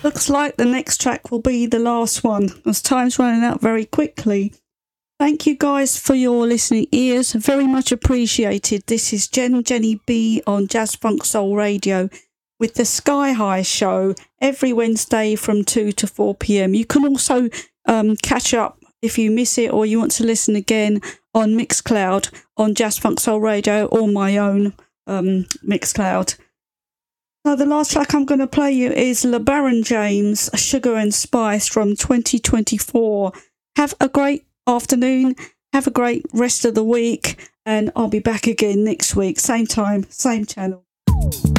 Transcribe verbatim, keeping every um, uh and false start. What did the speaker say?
Looks like the next track will be the last one, as time's running out very quickly. Thank you guys for your listening ears. Very much appreciated. This is Jen Jenny B on Jazz Funk Soul Radio with the Sky High Show every Wednesday from two to four p.m. You can also um, catch up if you miss it or you want to listen again on Mixcloud on Jazz Funk Soul Radio or my own um, Mixcloud. Now, the last track I'm going to play you is LeBaron James, Sugar and Spice from twenty twenty-four. Have a great afternoon. Have a great rest of the week. And I'll be back again next week. Same time, same channel.